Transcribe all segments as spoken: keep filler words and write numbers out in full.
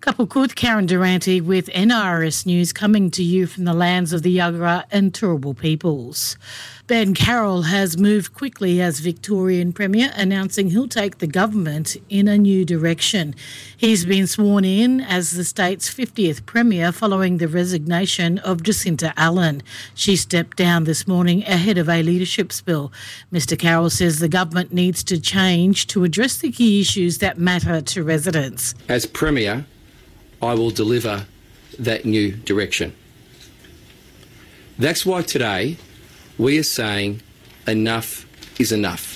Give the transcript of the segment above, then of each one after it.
Kapulkut, Karen Durante with N R S News, coming to you from the lands of the Yagara and Turrbal peoples. Ben Carroll has moved quickly as Victorian Premier, announcing he'll take the government in a new direction. He's been sworn in as the state's fiftieth Premier following the resignation of Jacinta Allen. She stepped down this morning ahead of a leadership spill. Mister Carroll says the government needs to change to address the key issues that matter to residents. As Premier, I will deliver that new direction. That's why today we are saying enough is enough.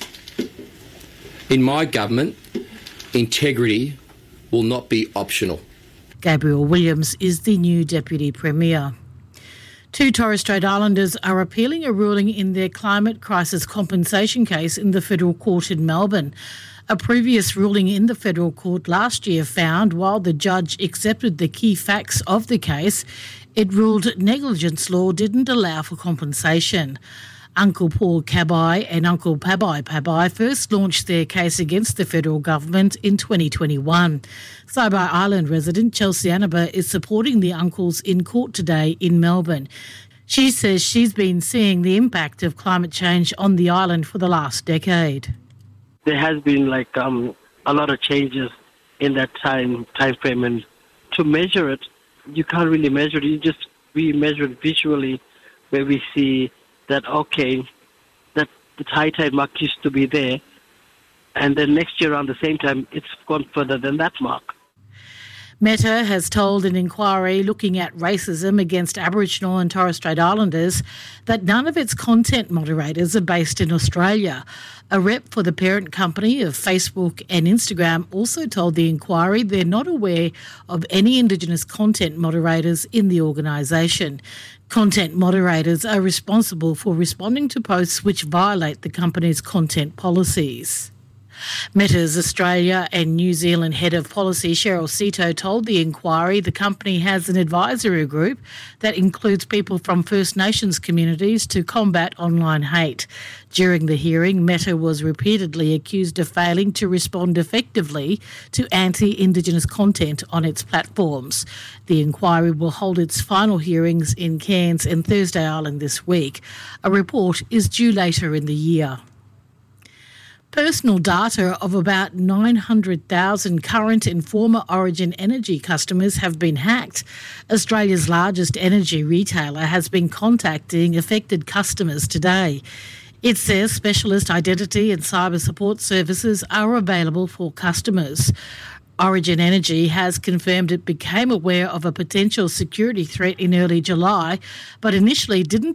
In my government, integrity will not be optional. Gabriel Williams is the new Deputy Premier. Two Torres Strait Islanders are appealing a ruling in their climate crisis compensation case in the Federal Court in Melbourne. A previous ruling in the Federal Court last year found, while the judge accepted the key facts of the case, it ruled negligence law didn't allow for compensation. Uncle Paul Kabai and Uncle Pabai Pabai first launched their case against the federal government in twenty twenty-one. Saibai Island resident Chelsea Annaba is supporting the uncles in court today in Melbourne. She says she's been seeing the impact of climate change on the island for the last decade. There has been like um, a lot of changes in that time time frame, and to measure it, you can't really measure it. You just we measure it visually, where we see that okay, that the high tide mark used to be there, and then next year around the same time, it's gone further than that mark. Meta has told an inquiry looking at racism against Aboriginal and Torres Strait Islanders that none of its content moderators are based in Australia. A rep for the parent company of Facebook and Instagram also told the inquiry they're not aware of any Indigenous content moderators in the organisation. Content moderators are responsible for responding to posts which violate the company's content policies. Meta's Australia and New Zealand Head of Policy, Cheryl Sito, told the inquiry the company has an advisory group that includes people from First Nations communities to combat online hate. During the hearing, Meta was repeatedly accused of failing to respond effectively to anti-Indigenous content on its platforms. The inquiry will hold its final hearings in Cairns and Thursday Island this week. A report is due later in the year. Personal data of about nine hundred thousand current and former Origin Energy customers have been hacked. Australia's largest energy retailer has been contacting affected customers today. It says specialist identity and cyber support services are available for customers. Origin Energy has confirmed it became aware of a potential security threat in early July, but initially didn't